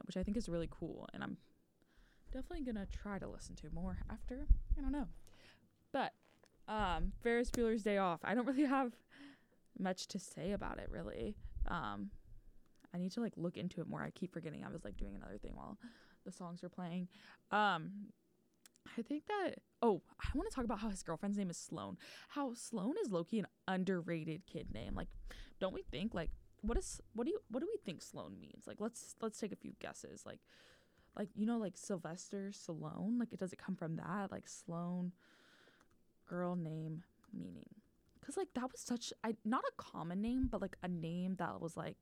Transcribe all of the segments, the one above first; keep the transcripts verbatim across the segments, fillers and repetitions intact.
which I think is really cool. And I'm definitely going to try to listen to more after. I don't know. But um, Ferris Bueller's Day Off. I don't really have much to say about it, really. Um, I need to, like, look into it more. I keep forgetting I was, like, doing another thing while the songs were playing. Um, I think that, oh, I want to talk about how his girlfriend's name is Sloane. How Sloane is low-key an underrated kid name. Like, don't we think, like, what is, what do you, what do we think Sloane means? Like, let's, let's take a few guesses. Like, like, you know, like Sylvester Stallone, like, it does it come from that? Like, Sloane, girl name, meaning. Because, like, that was such, I not a common name, but, like, a name that was, like,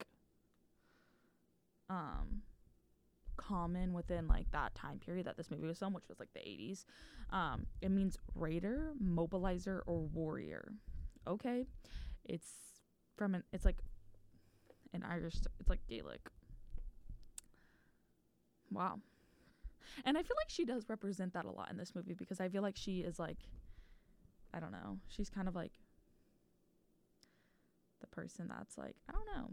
um, common within, like, that time period that this movie was filmed, which was, like, the eighties. Um, it means raider, mobilizer, or warrior. Okay? It's from an, it's, like, an Irish, it's, like, Gaelic. Wow. And I feel like she does represent that a lot in this movie because I feel like she is, like, I don't know. She's kind of, like, the person that's, like, I don't know.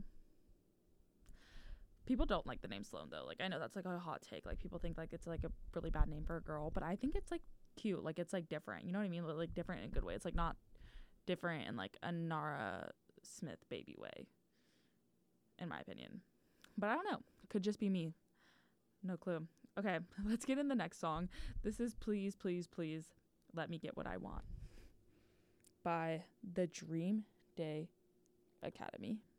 People don't like the name Sloane, though. Like, I know that's, like, a hot take. Like, people think, like, it's, like, a really bad name for a girl. But I think it's, like, cute. Like, it's, like, different. You know what I mean? Like, different in a good way. It's, like, not different in, like, a Nara Smith baby way, in my opinion. But I don't know. Could just be me. No clue. Okay, let's get in the next song. This is Please, Please, Please Let Me Get What I Want by the Dream Day Academy.